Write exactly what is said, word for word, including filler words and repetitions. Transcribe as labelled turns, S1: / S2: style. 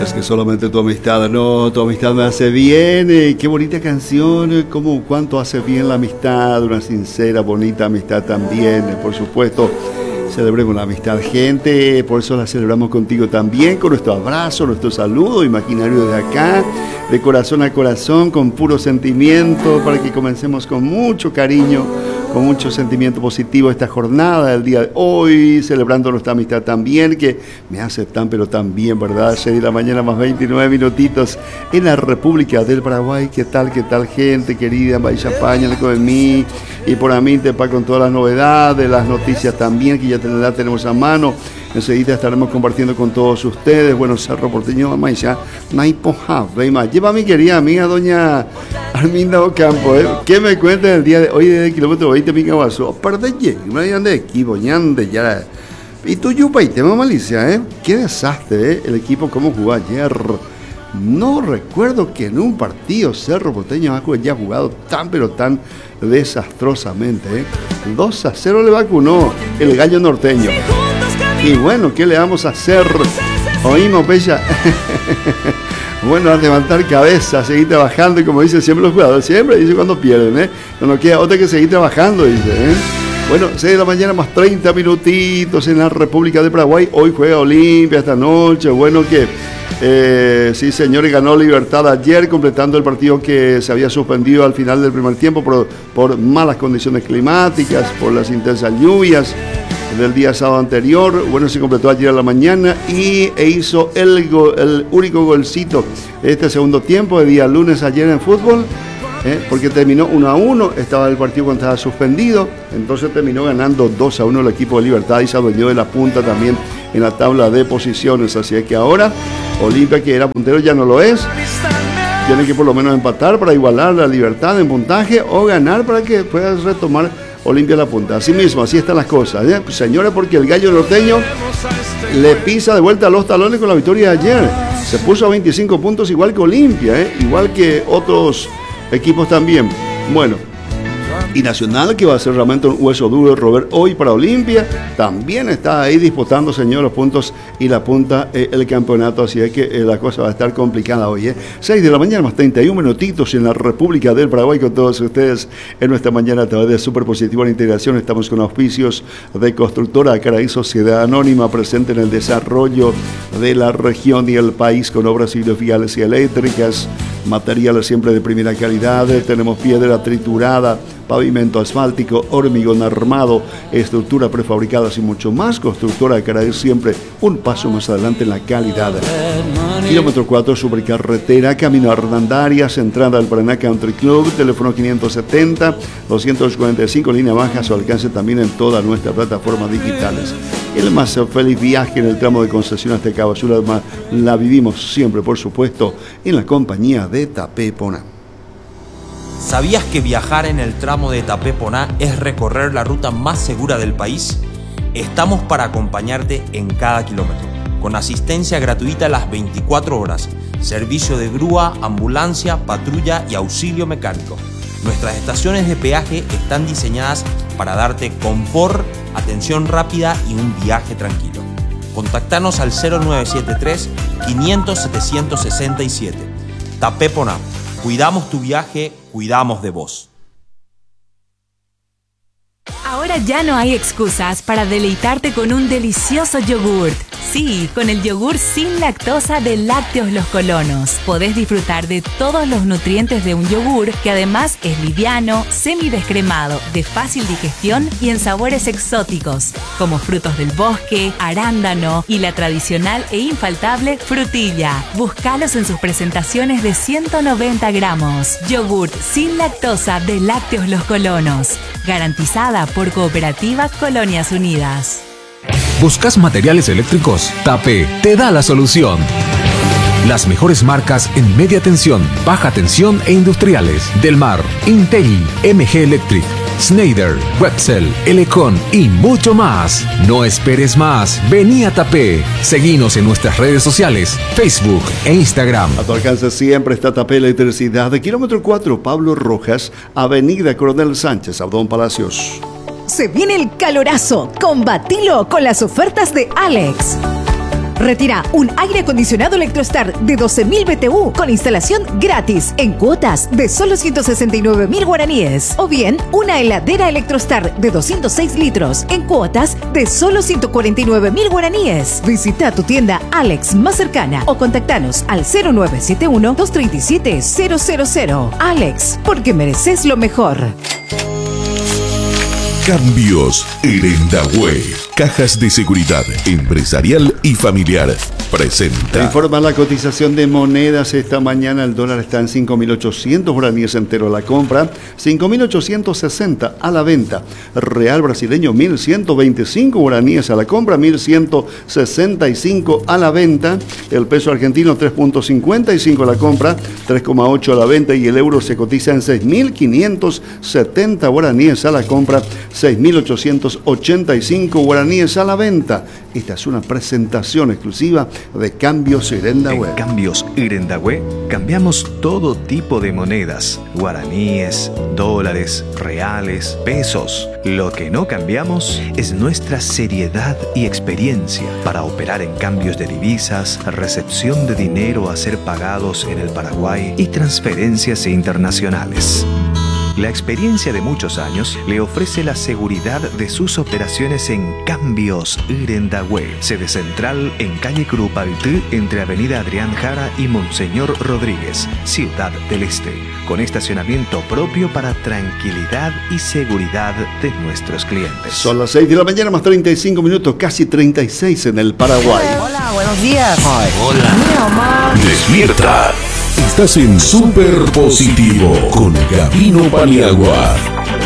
S1: es que solamente tu amistad, no, tu amistad me hace bien. Eh, qué bonita canción, eh, cómo, cuánto hace bien la amistad, una sincera, bonita amistad también, eh, por supuesto. Celebremos la amistad, gente, por eso la celebramos contigo también, con nuestro abrazo, nuestro saludo imaginario de acá, de corazón a corazón, con puro sentimiento, para que comencemos con mucho cariño, con mucho sentimiento positivo esta jornada del día de hoy, celebrando nuestra amistad también, que me hace tan pero tan bien, ¿verdad? seis de la mañana más veintinueve minutitos en la República del Paraguay. ¿Qué tal, qué tal, gente querida? Bahía Champaña, de mí y por Amintepa con todas las novedades, las noticias también que ya tenemos a mano. Enseguida estaremos compartiendo con todos ustedes. Bueno, Cerro Porteño, mamá, ya Naipo Veima. Lleva a mi querida amiga doña Arminda Ocampo, ¿eh? ¿Qué me cuenta el día de hoy de kilómetro veinte mi cabazo? Perdeye, me vayan de aquí, boñande ya. Y tú, Yupa, y tema malicia, ¿eh? Qué desastre, ¿eh? El equipo, cómo jugó ayer. No recuerdo que en un partido Cerro Porteño haya jugado tan pero tan desastrosamente, ¿eh? dos a cero le vacunó el gallo norteño. Y bueno, ¿qué le vamos a hacer? Oímos, Bella. Bueno, a levantar cabeza, seguir trabajando, y como dicen siempre los jugadores, siempre dice cuando pierden, ¿eh? No nos queda otra que seguir trabajando, dice, ¿eh? Bueno, seis de la mañana más treinta minutitos en la República de Paraguay. Hoy juega Olimpia esta noche. Bueno, que eh, sí, señores, ganó Libertad ayer, completando el partido que se había suspendido al final del primer tiempo por, por malas condiciones climáticas, por las intensas lluvias del día sábado anterior. Bueno, se completó ayer a la mañana y e hizo el, go, el único golcito de este segundo tiempo de día lunes ayer en fútbol. ¿Eh? Porque terminó uno a uno, estaba el partido cuando estaba suspendido, entonces terminó ganando dos a uno el equipo de Libertad y se adueñó de la punta también en la tabla de posiciones. Así es que ahora Olimpia, que era puntero, ya no lo es, tiene que por lo menos empatar para igualar la Libertad en puntaje o ganar para que pueda retomar Olimpia la punta. Así mismo, así están las cosas, ¿eh? Pues, señores, porque el gallo norteño le pisa de vuelta a los talones con la victoria de ayer, se puso a veinticinco puntos igual que Olimpia, ¿eh? Igual que otros equipos también. Bueno, y Nacional, que va a ser realmente un hueso duro de roer hoy para Olimpia, también está ahí disputando, señor, los puntos y la punta eh, el campeonato, así es que eh, la cosa va a estar complicada hoy, ¿eh? seis de la mañana más treinta y un minutitos en la República del Paraguay con todos ustedes en nuestra mañana a través de Super Positiva en Integración. Estamos con auspicios de Constructora Caraí, Sociedad Anónima, presente en el desarrollo de la región y el país con obras civiles, viales y eléctricas, materiales siempre de primera calidad. Tenemos piedra triturada, pavimento asfáltico, hormigón armado, estructura prefabricadas y mucho más. Constructora Caraí, siempre un paso más adelante en la calidad. Kilómetro cuatro, supercarretera, camino a Hernandarias, entrada al Paraná Country Club, teléfono quinientos setenta, doscientos cuarenta y cinco, línea baja, a su alcance también en todas nuestras plataformas digitales. El más feliz viaje en el tramo de concesión hasta Cabo Azul la vivimos siempre, por supuesto, en la compañía de Tapé Poná.
S2: ¿Sabías que viajar en el tramo de Tapé Poná es recorrer la ruta más segura del país? Estamos para acompañarte en cada kilómetro, con asistencia gratuita las veinticuatro horas, servicio de grúa, ambulancia, patrulla y auxilio mecánico. Nuestras estaciones de peaje están diseñadas para darte confort, atención rápida y un viaje tranquilo. Contactanos al cero nueve siete tres, quinientos, setecientos sesenta y siete. Tapé Poná. Cuidamos tu viaje, cuidamos de vos.
S3: Ahora ya no hay excusas para deleitarte con un delicioso yogurt. Sí, con el yogur sin lactosa de Lácteos Los Colonos. Podés disfrutar de todos los nutrientes de un yogur que además es liviano, semidescremado, de fácil digestión y en sabores exóticos, como frutos del bosque, arándano y la tradicional e infaltable frutilla. Búscalos en sus presentaciones de ciento noventa gramos. Yogur sin lactosa de Lácteos Los Colonos. Garantizada por Cooperativa Colonias Unidas.
S4: ¿Buscas materiales eléctricos? Tapé te da la solución. Las mejores marcas en media tensión, baja tensión e industriales. Delmar, Intelli, M G Electric, Schneider, Wetzel, Elecon y mucho más. No esperes más. Vení a Tapé. Seguinos en nuestras redes sociales, Facebook e Instagram.
S1: A tu alcance siempre está Tapé Electricidad, de kilómetro cuatro, Pablo Rojas, Avenida Coronel Sánchez, Abdón Palacios.
S5: Se viene el calorazo. Combatilo con las ofertas de Alex. Retira un aire acondicionado Electrostar de doce mil B T U con instalación gratis en cuotas de solo ciento sesenta y nueve mil guaraníes. O bien, una heladera Electrostar de doscientos seis litros en cuotas de solo ciento cuarenta y nueve mil guaraníes. Visita tu tienda Alex más cercana o contactanos al cero nueve siete uno, dos tres siete, cero cero cero. Alex, porque mereces lo mejor.
S6: Cambios Irendahue. Cajas de seguridad empresarial y familiar. Presenta.
S1: Te informa la cotización de monedas esta mañana. El dólar está en cinco mil ochocientos guaraníes entero a la compra, cinco mil ochocientos sesenta a la venta. Real brasileño mil ciento veinticinco guaraníes a la compra, mil ciento sesenta y cinco a la venta. El peso argentino tres punto cincuenta y cinco a la compra, tres coma ocho a la venta, y el euro se cotiza en seis mil quinientos setenta guaraníes a la compra, seis mil ochocientos ochenta y cinco guaraníes a la venta. Esta es una presentación exclusiva de Cambios Irendahue.
S7: En Cambios Irendahue cambiamos todo tipo de monedas: guaraníes, dólares, reales, pesos. Lo que no cambiamos es nuestra seriedad y experiencia para operar en cambios de divisas, recepción de dinero a ser pagados en el Paraguay y transferencias internacionales. La experiencia de muchos años le ofrece la seguridad de sus operaciones en Cambios Irendahue, sede central en calle Curupaytí, entre avenida Adrián Jara y Monseñor Rodríguez, Ciudad del Este, con estacionamiento propio para tranquilidad y seguridad de nuestros clientes.
S1: Son las seis de la mañana más treinta y cinco minutos, casi treinta y seis en el Paraguay.
S8: Hola, buenos días.
S6: Ay,
S8: hola. Mira, mamá.
S6: Despierta. Estás en Super Positivo con Gabino Paniagua.